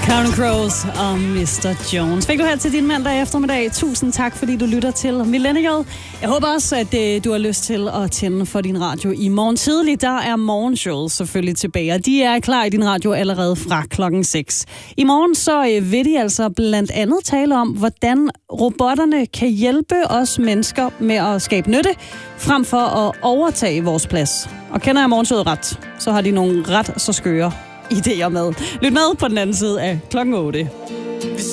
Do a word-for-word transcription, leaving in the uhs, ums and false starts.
Counting Crows og mister Jones. Fik du her til din mandag eftermiddag. Tusind tak, fordi du lytter til Millennial. Jeg håber også, at øh, du har lyst til at tænde for din radio i morgen tidlig. Der er morgenshowet selvfølgelig tilbage, og de er klar i din radio allerede fra klokken seks. I morgen så øh, vil de altså blandt andet tale om, hvordan robotterne kan hjælpe os mennesker med at skabe nytte, frem for at overtage vores plads. Og kender jeg morgenshowet ret, så har de nogle ret så skøre idéer med. Lyt med på den anden side af klokken otte.